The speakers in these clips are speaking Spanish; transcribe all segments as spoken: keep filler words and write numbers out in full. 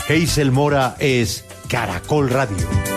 Hazel Mora es Caracol Radio.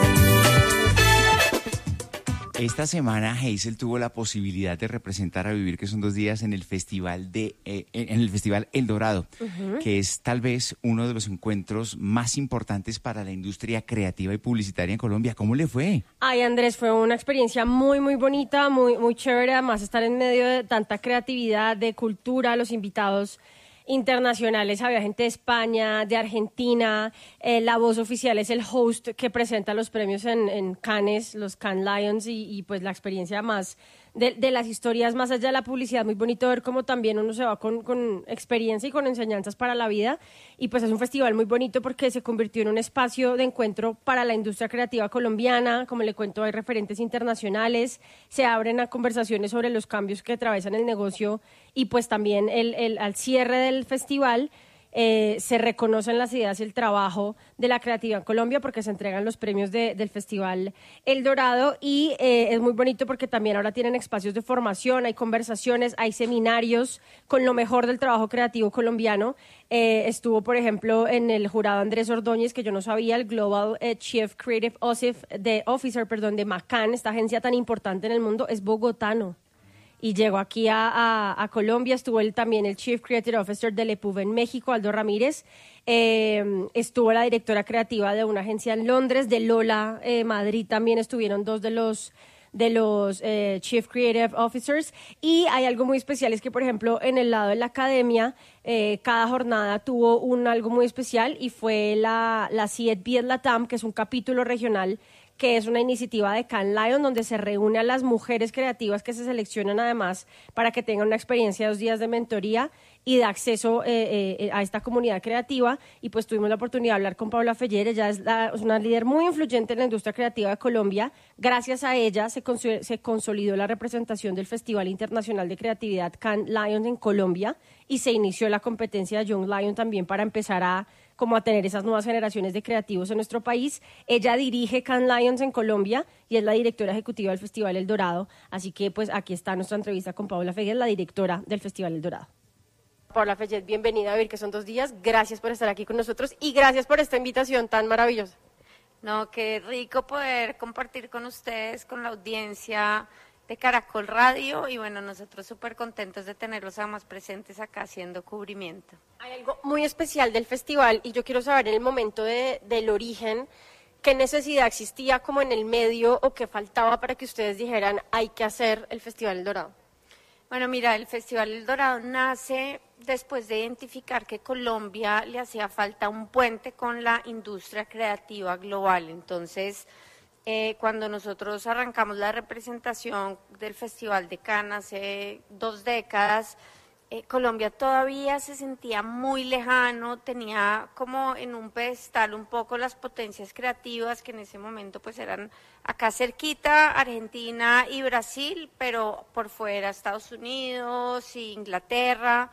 Esta semana Hazel tuvo la posibilidad de representar a Vivir, que son dos días en el festival de eh, en el festival El Dorado, uh-huh. que es tal vez uno de los encuentros más importantes para la industria creativa y publicitaria en Colombia. ¿Cómo le fue? Ay, Andrés, fue una experiencia muy, muy bonita, muy, muy chévere. Además, estar en medio de tanta creatividad, de cultura, los invitados internacionales, había gente de España, de Argentina, eh, la voz oficial es el host que presenta los premios en, en Cannes, los Cannes Lions, y, y pues la experiencia más de, de las historias más allá de la publicidad, muy bonito ver cómo también uno se va con, con experiencia y con enseñanzas para la vida, y pues es un festival muy bonito porque se convirtió en un espacio de encuentro para la industria creativa colombiana. Como le cuento, hay referentes internacionales, se abren a conversaciones sobre los cambios que atraviesan el negocio, y pues también el, el, al cierre del festival eh, se reconocen las ideas y el trabajo de la creatividad en Colombia, porque se entregan los premios de, del Festival El Dorado, y eh, es muy bonito porque también ahora tienen espacios de formación, hay conversaciones, hay seminarios con lo mejor del trabajo creativo colombiano. Eh, estuvo, por ejemplo, en el jurado Andrés Ordóñez, que yo no sabía, el Global eh, Chief Creative Officer, de, Officer perdón, de McCann, esta agencia tan importante en el mundo, es bogotano. Y llegó aquí a, a, a Colombia. Estuvo él también el Chief Creative Officer de Lepub en México, Aldo Ramírez. Eh, estuvo la directora creativa de una agencia en Londres, de Lola eh, Madrid también estuvieron dos de los de los eh, Chief Creative Officers. Y hay algo muy especial, es que, por ejemplo, en el lado de la academia, eh, cada jornada tuvo un algo muy especial, y fue la, la C I E D Viet Latam, que es un capítulo regional, que es una iniciativa de Cannes Lions, donde se reúne a las mujeres creativas que se seleccionan además para que tengan una experiencia de dos días de mentoría y de acceso eh, eh, a esta comunidad creativa. Y pues tuvimos la oportunidad de hablar con Paula Feller. Ella es, la, es una líder muy influyente en la industria creativa de Colombia. Gracias a ella se, cons- se consolidó la representación del Festival Internacional de Creatividad Cannes Lions en Colombia, y se inició la competencia de Young Lion también para empezar a como a tener esas nuevas generaciones de creativos en nuestro país. Ella dirige Cannes Lions en Colombia y es la directora ejecutiva del Festival El Dorado. Así que pues aquí está nuestra entrevista con Paula Feller, la directora del Festival El Dorado. Paula Feller, bienvenida a Vivir, que son dos días. Gracias por estar aquí con nosotros y gracias por esta invitación tan maravillosa. No, qué rico poder compartir con ustedes, con la audiencia de Caracol Radio, y bueno, nosotros súper contentos de tenerlos además presentes acá haciendo cubrimiento. Hay algo muy especial del festival, y yo quiero saber en el momento de, del origen, ¿qué necesidad existía como en el medio o qué faltaba para que ustedes dijeran hay que hacer el Festival El Dorado? Bueno, mira, el Festival El Dorado nace después de identificar que Colombia le hacía falta un puente con la industria creativa global. Entonces, Eh, cuando nosotros arrancamos la representación del Festival de Cannes hace dos décadas, eh, Colombia todavía se sentía muy lejano, tenía como en un pedestal un poco las potencias creativas que en ese momento pues eran acá cerquita, Argentina y Brasil, pero por fuera Estados Unidos e Inglaterra.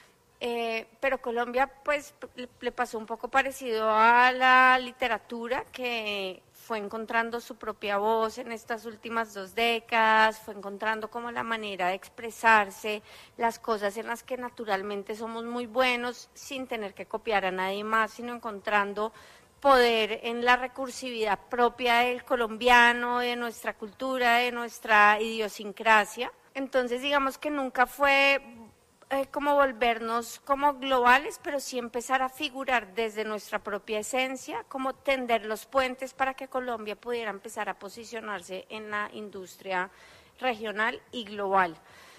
Eh, pero Colombia pues le pasó un poco parecido a la literatura, que fue encontrando su propia voz en estas últimas dos décadas, fue encontrando como la manera de expresarse, las cosas en las que naturalmente somos muy buenos sin tener que copiar a nadie más, sino encontrando poder en la recursividad propia del colombiano, de nuestra cultura, de nuestra idiosincrasia. Entonces digamos que nunca fue Eh, como volvernos como globales, pero sí empezar a figurar desde nuestra propia esencia, como tender los puentes para que Colombia pudiera empezar a posicionarse en la industria regional y global.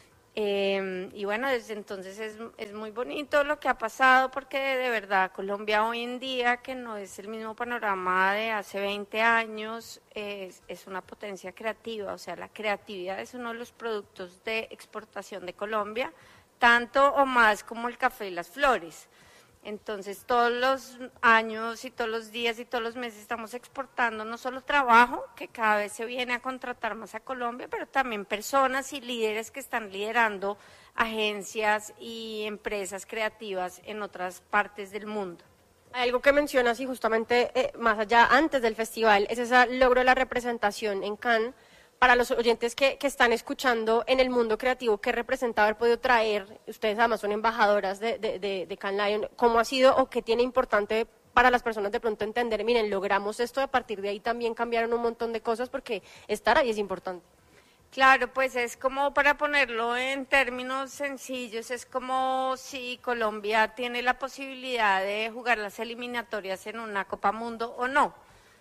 Eh, y bueno, desde entonces es, es muy bonito lo que ha pasado, porque de verdad Colombia hoy en día, que no es el mismo panorama de hace veinte años, es, es una potencia creativa. O sea, la creatividad es uno de los productos de exportación de Colombia, tanto o más como el café y las flores. Entonces, todos los años y todos los días y todos los meses estamos exportando no solo trabajo, que cada vez se viene a contratar más a Colombia, pero también personas y líderes que están liderando agencias y empresas creativas en otras partes del mundo. Hay algo que mencionas, y justamente eh, más allá, antes del festival, es ese logro de la representación en Cannes. Para los oyentes que, que están escuchando en el mundo creativo, ¿qué representa haber podido traer? Ustedes además son embajadoras de, de, de, de Cannes Lions. ¿Cómo ha sido o qué tiene importante para las personas de pronto entender, miren, logramos esto, a partir de ahí también cambiaron un montón de cosas porque estar ahí es importante. Claro, pues es como, para ponerlo en términos sencillos, es como si Colombia tiene la posibilidad de jugar las eliminatorias en una Copa Mundo o no.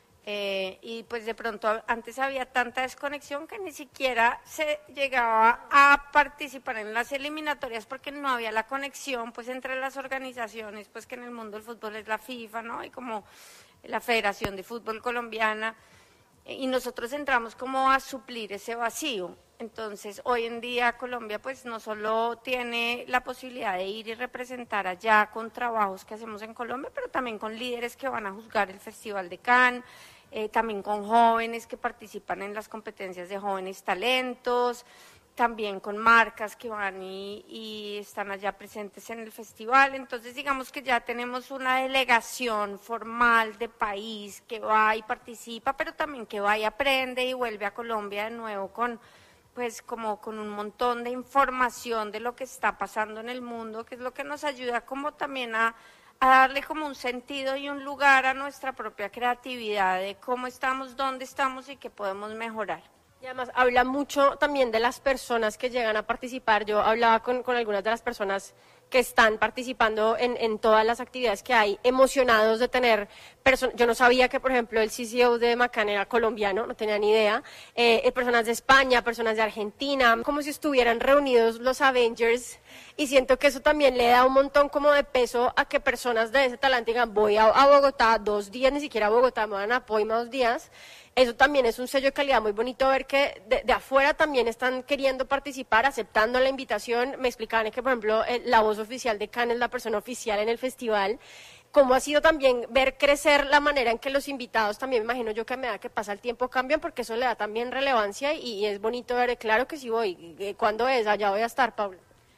Eh, y pues de pronto antes había tanta desconexión que ni siquiera se llegaba a participar en las eliminatorias porque no había la conexión pues entre las organizaciones, pues que en el mundo del fútbol es la FIFA, ¿no? Y como la Federación de Fútbol Colombiana, eh, y nosotros entramos como a suplir ese vacío. Entonces, hoy en día Colombia pues no solo tiene la posibilidad de ir y representar allá con trabajos que hacemos en Colombia, pero también con líderes que van a juzgar el Festival de Cannes, eh, también con jóvenes que participan en las competencias de jóvenes talentos, también con marcas que van y, y están allá presentes en el festival. Entonces, digamos que ya tenemos una delegación formal de país que va y participa, pero también que va y aprende y vuelve a Colombia de nuevo con pues como con un montón de información de lo que está pasando en el mundo, que es lo que nos ayuda como también a, a darle como un sentido y un lugar a nuestra propia creatividad, de cómo estamos, dónde estamos y qué podemos mejorar. Y además habla mucho también de las personas que llegan a participar. Yo hablaba con, con algunas de las personas que están participando en, en todas las actividades que hay, emocionados de tener personas. Yo no sabía que, por ejemplo, el C C O de McCann era colombiano, no tenía ni idea. Eh, personas de España, personas de Argentina, como si estuvieran reunidos los Avengers. Y siento que eso también le da un montón como de peso a que personas de ese talante digan, voy a, a Bogotá dos días, ni siquiera a Bogotá, me van a Poima dos días. Eso también es un sello de calidad muy bonito ver que de, de afuera también están queriendo participar, aceptando la invitación. Me explicaban que, por ejemplo, el, la voz oficial de Cannes es la persona oficial en el festival. Cómo ha sido también ver crecer la manera en que los invitados también, me imagino yo que a medida que pasa el tiempo cambian, porque eso le da también relevancia y, y es bonito ver, claro que sí voy. ¿Cuándo es? Allá voy a estar, Paula.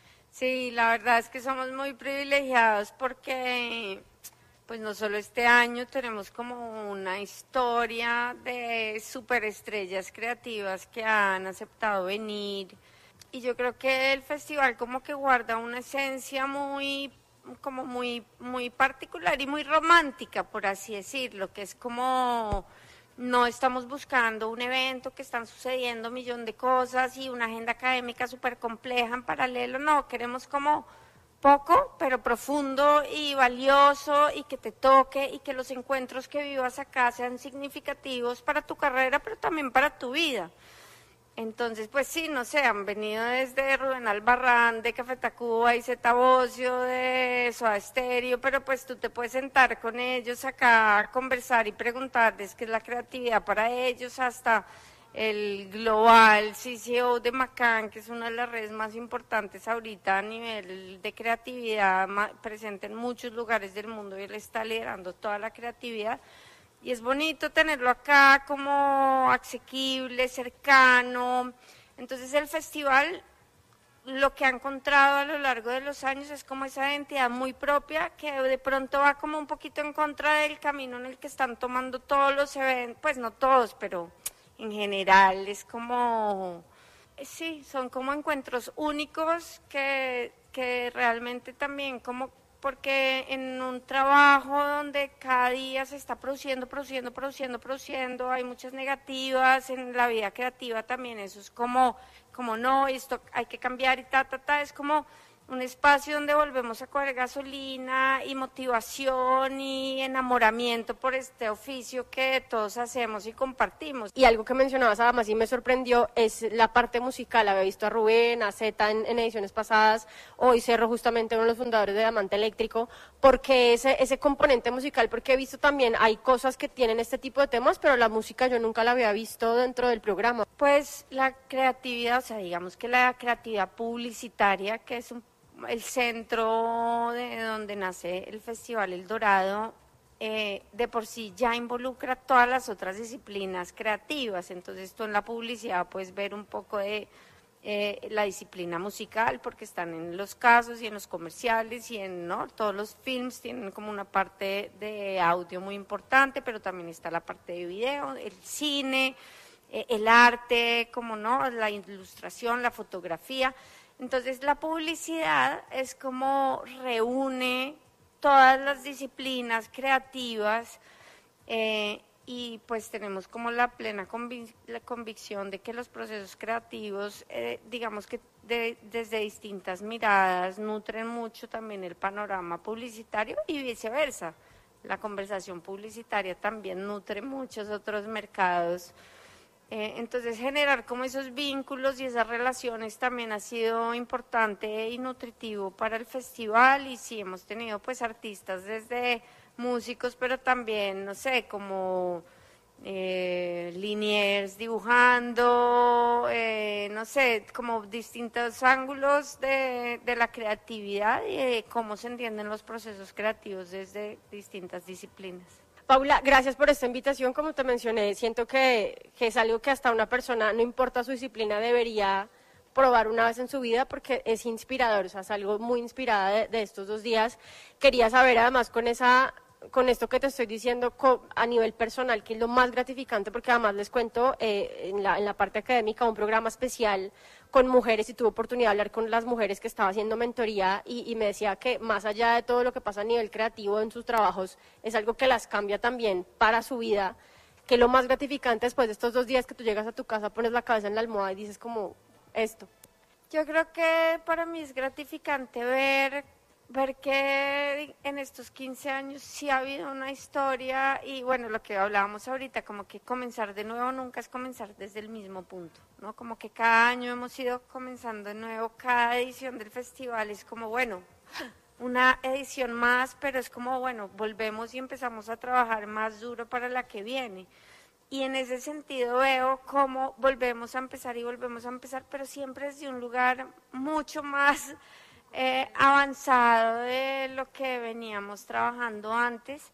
Sí, la verdad es que somos muy privilegiados porque pues no solo este año tenemos como una historia de superestrellas creativas que han aceptado venir, y yo creo que el festival como que guarda una esencia muy como muy muy particular y muy romántica, por así decirlo, que es como no estamos buscando un evento que están sucediendo un millón de cosas y una agenda académica súper compleja en paralelo, no, queremos como poco, pero profundo y valioso, y que te toque, y que los encuentros que vivas acá sean significativos para tu carrera, pero también para tu vida. Entonces, pues sí, no sé, han venido desde Rubén Albarrán, de Café Tacuba y Zeta Bosio, de Soda Stereo, pero pues tú te puedes sentar con ellos acá a conversar y preguntarles qué es la creatividad para ellos, hasta el global C C O de McCann, que es una de las redes más importantes ahorita a nivel de creatividad, presente en muchos lugares del mundo, y él está liderando toda la creatividad. Y es bonito tenerlo acá como asequible, cercano. Entonces el festival, lo que ha encontrado a lo largo de los años es como esa identidad muy propia, que de pronto va como un poquito en contra del camino en el que están tomando todos los eventos, pues no todos, pero en general es como, sí, son como encuentros únicos que, que realmente también como, porque en un trabajo donde cada día se está produciendo, produciendo, produciendo, produciendo, hay muchas negativas en la vida creativa también, eso es como, como no, esto hay que cambiar y ta, ta, ta, es como un espacio donde volvemos a coger gasolina y motivación y enamoramiento por este oficio que todos hacemos y compartimos. Y algo que mencionabas además y me sorprendió es la parte musical. Había visto a Rubén, a Zeta en, en ediciones pasadas, hoy Cerro, justamente uno de los fundadores de Diamante Eléctrico, porque ese, ese componente musical, porque he visto también, hay cosas que tienen este tipo de temas, pero la música yo nunca la había visto dentro del programa. Pues la creatividad, o sea, digamos que la creatividad publicitaria, que es un el centro de donde nace el Festival El Dorado, eh, de por sí ya involucra todas las otras disciplinas creativas. Entonces tú en la publicidad puedes ver un poco de eh, la disciplina musical, porque están en los casos y en los comerciales y en, ¿no?, todos los films tienen como una parte de audio muy importante, pero también está la parte de video, el cine, eh, el arte, como no, la ilustración, la fotografía. Entonces la publicidad es como reúne todas las disciplinas creativas, eh, y pues tenemos como la plena convic- la convicción de que los procesos creativos, eh, digamos que de, desde distintas miradas, nutren mucho también el panorama publicitario y viceversa. La conversación publicitaria también nutre muchos otros mercados. Eh, entonces generar como esos vínculos y esas relaciones también ha sido importante y nutritivo para el festival, y sí hemos tenido pues artistas desde músicos, pero también, no sé, como eh, Liniers dibujando, eh, no sé, como distintos ángulos de, de la creatividad y de cómo se entienden los procesos creativos desde distintas disciplinas. Paula, gracias por esta invitación. Como te mencioné, siento que, que es algo que hasta una persona, no importa su disciplina, debería probar una vez en su vida porque es inspirador, o sea, es algo muy inspirada de, de estos dos días. Quería saber además con esa, con esto que te estoy diciendo co, a nivel personal, que es lo más gratificante, porque además les cuento eh, en, la, en la parte académica un programa especial con mujeres y tuve oportunidad de hablar con las mujeres que estaba haciendo mentoría y, y me decía que más allá de todo lo que pasa a nivel creativo en sus trabajos, es algo que las cambia también para su vida, que lo más gratificante después de estos dos días que tú llegas a tu casa, pones la cabeza en la almohada y dices como esto. Yo creo que para mí es gratificante ver, ver que en estos quince años sí ha habido una historia y bueno, lo que hablábamos ahorita, como que comenzar de nuevo nunca es comenzar desde el mismo punto, ¿no? Como que cada año hemos ido comenzando de nuevo, cada edición del festival es como, bueno, una edición más, pero es como, bueno, volvemos y empezamos a trabajar más duro para la que viene. Y en ese sentido veo cómo volvemos a empezar y volvemos a empezar, pero siempre desde un lugar mucho más eh, avanzado de lo que veníamos trabajando antes.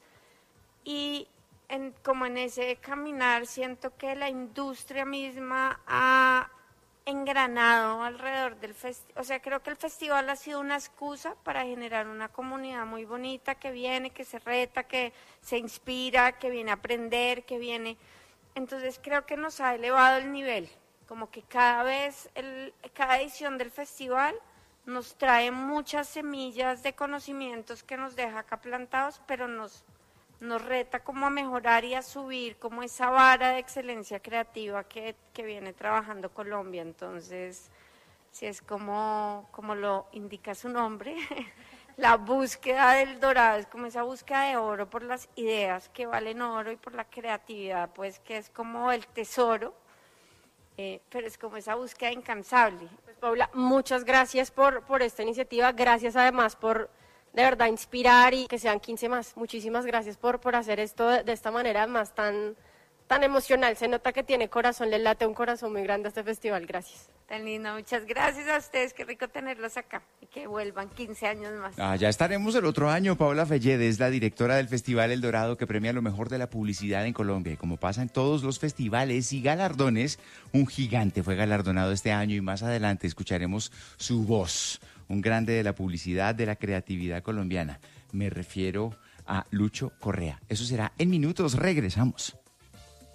Y en, como en ese caminar siento que la industria misma ha engranado alrededor del festival. O sea, creo que el festival ha sido una excusa para generar una comunidad muy bonita que viene, que se reta, que se inspira, que viene a aprender, que viene... Entonces creo que nos ha elevado el nivel, como que cada vez, el, cada edición del festival nos trae muchas semillas de conocimientos que nos deja acá plantados, pero nos, nos reta como a mejorar y a subir como esa vara de excelencia creativa que, que viene trabajando Colombia. Entonces, si es como, como lo indica su nombre, la búsqueda del dorado es como esa búsqueda de oro por las ideas que valen oro y por la creatividad, pues que es como el tesoro, eh, pero es como esa búsqueda incansable. Pues Paula, muchas gracias por, por esta iniciativa, gracias además por de verdad inspirar y que sean quince más. Muchísimas gracias por, por hacer esto de, de esta manera más tan, tan emocional. Se nota que tiene corazón, le late un corazón muy grande a este festival. Gracias. Tan lindo, muchas gracias a ustedes, qué rico tenerlos acá y que vuelvan quince años más. Ah, ya estaremos el otro año. Paula Fellede es la directora del Festival El Dorado que premia lo mejor de la publicidad en Colombia. Y como pasa en todos los festivales y galardones, un gigante fue galardonado este año y más adelante escucharemos su voz, un grande de la publicidad, de la creatividad colombiana. Me refiero a Lucho Correa. Eso será en minutos, regresamos.